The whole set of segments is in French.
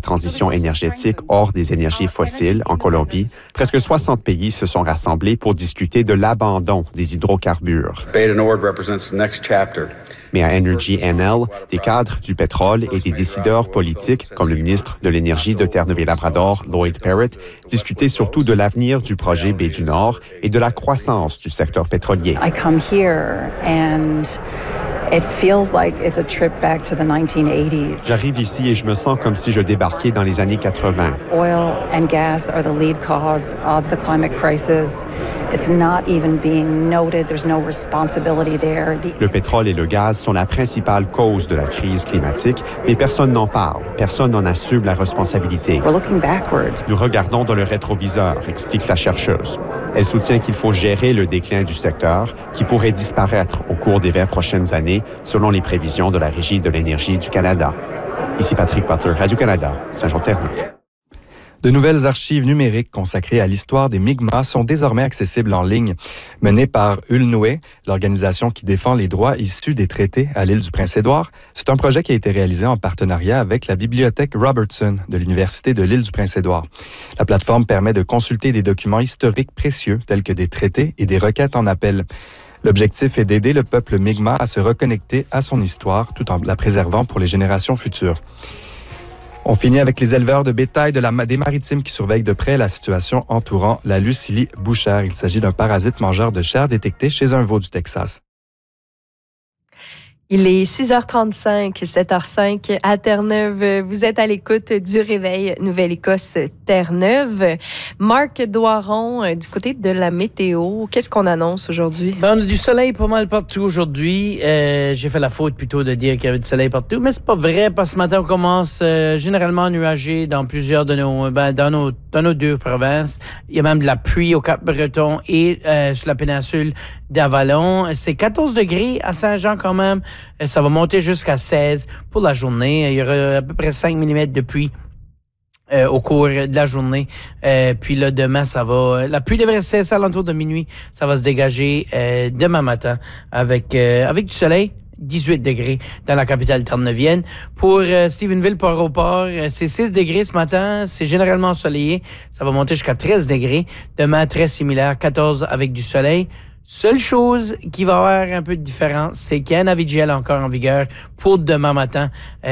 transition énergétique hors des énergies fossiles en Colombie, presque 60 pays se sont rassemblés pour discuter de l'abandon des hydrocarbures. Mais à Energy NL, des cadres du pétrole et des décideurs politiques, comme le ministre de l'Énergie de Terre-Neuve-et-Labrador, Lloyd Parrott, discutaient surtout de l'avenir du projet Baie du Nord et de la croissance du secteur pétrolier. I come here and it feels like it's a trip back to the 1980s. J'arrive ici et je me sens comme si je débarquais dans les années 80. Oil and gas are the lead cause of the climate crisis. It's not even being noted. There's no responsibility there. Le pétrole et le gaz sont la principale cause de la crise climatique, mais personne n'en parle. Personne n'en assume la responsabilité. We're looking backwards. Nous regardons dans le rétroviseur, explique la chercheuse. Elle soutient qu'il faut gérer le déclin du secteur, qui pourrait disparaître au cours des 20 prochaines années, selon les prévisions de la Régie de l'énergie du Canada. Ici Patrick Butler, Radio-Canada, Saint-Jean-Terre-Neuve. De nouvelles archives numériques consacrées à l'histoire des Mi'kmaq sont désormais accessibles en ligne. Menées par Ulnoé, l'organisation qui défend les droits issus des traités à l'île du Prince-Édouard, c'est un projet qui a été réalisé en partenariat avec la bibliothèque Robertson de l'Université de l'île du Prince-Édouard. La plateforme permet de consulter des documents historiques précieux tels que des traités et des requêtes en appel. L'objectif est d'aider le peuple Mi'kmaq à se reconnecter à son histoire tout en la préservant pour les générations futures. On finit avec les éleveurs de bétail des Maritimes qui surveillent de près la situation entourant la Lucily bouchère. Il s'agit d'un parasite mangeur de chair détecté chez un veau du Texas. Il est 6h35, 7h05 à Terre-Neuve. Vous êtes à l'écoute du Réveil Nouvelle-Écosse Terre-Neuve. Marc Doiron, du côté de la météo, qu'est-ce qu'on annonce aujourd'hui? On a du soleil pas mal partout aujourd'hui. J'ai fait la faute plutôt de dire qu'il y avait du soleil partout, mais c'est pas vrai parce que ce matin on commence généralement nuagé dans plusieurs de dans nos deux provinces. Il y a même de la pluie au Cap-Breton et sur la péninsule d'Avalon. C'est 14 degrés à Saint-Jean quand même. Ça va monter jusqu'à 16 pour la journée. Il y aura à peu près 5 mm de pluie au cours de la journée. Puis là, demain, ça va... La pluie devrait cesser à l'entour de minuit. Ça va se dégager demain matin avec du soleil. 18 degrés dans la capitale terre-neuvienne. Pour Stephenville, Port-au-Port, c'est 6 degrés ce matin. C'est généralement ensoleillé. Ça va monter jusqu'à 13 degrés. Demain, très similaire, 14 avec du soleil. Seule chose qui va avoir un peu de différence, c'est qu'il y a un avis de gel encore en vigueur pour demain matin.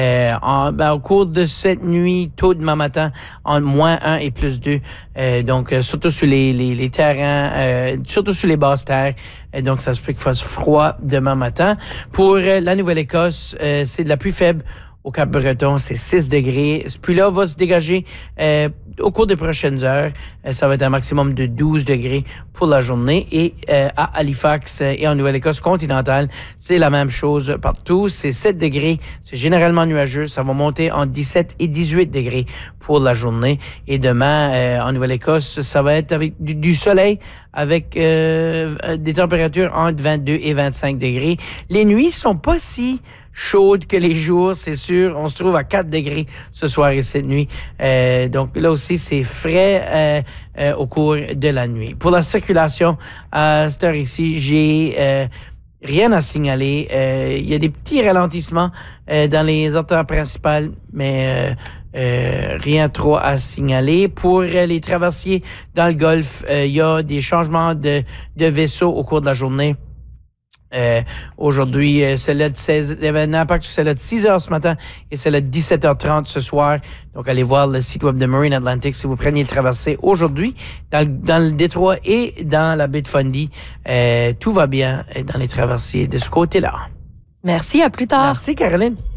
Au cours de cette nuit, tôt demain matin, entre -1 et +2. Donc, surtout sur les terrains, surtout sur les basses terres. Donc, ça se peut qu'il fasse froid demain matin. Pour la Nouvelle-Écosse, c'est de la pluie faible. Au Cap-Breton, c'est 6 degrés. Ce pluie-là va se dégager au cours des prochaines heures. Ça va être un maximum de 12 degrés pour la journée. Et à Halifax et en Nouvelle-Écosse continentale, c'est la même chose partout. C'est 7 degrés. C'est généralement nuageux. Ça va monter en 17 et 18 degrés pour la journée. Et demain, en Nouvelle-Écosse, ça va être avec du soleil, avec des températures entre 22 et 25 degrés. Les nuits sont pas si chaude que les jours, c'est sûr. On se trouve à 4 degrés ce soir et cette nuit. Donc là aussi, c'est frais au cours de la nuit. Pour la circulation, à cette heure ici, j'ai rien à signaler. Il y a des petits ralentissements dans les artères principales, mais rien trop à signaler. Pour les traversiers dans le Golfe, il y a des changements de vaisseaux au cours de la journée. Aujourd'hui, celle-là de 16, il y avait un impact sur celle-là de 6h ce matin et celle-là de 17h30 ce soir. Donc, allez voir le site web de Marine Atlantic si vous preniez le traversée aujourd'hui dans le détroit et dans la baie de Fundy. Tout va bien dans les traversiers de ce côté-là. Merci, à plus tard. Merci, Caroline.